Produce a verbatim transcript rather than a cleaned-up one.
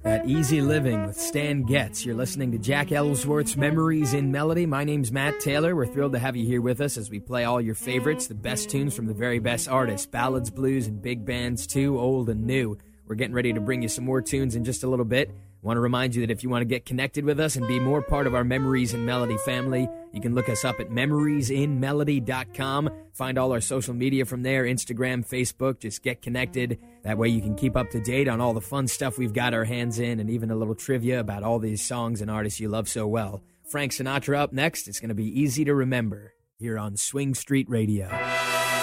That Easy Living with Stan Getz. You're listening to Jack Ellsworth's Memories in Melody. My name's Matt Taylor. We're thrilled to have you here with us as we play all your favorites, the best tunes from the very best artists, ballads, blues, and big bands too, old and new. We're getting ready to bring you some more tunes in just a little bit. I want to remind you that if you want to get connected with us and be more part of our Memories in Melody family, you can look us up at memories in melody dot com. Find all our social media from there, Instagram, Facebook. Just get connected. That way you can keep up to date on all the fun stuff we've got our hands in and even a little trivia about all these songs and artists you love so well. Frank Sinatra up next. It's going to be Easy to Remember here on Swing Street Radio.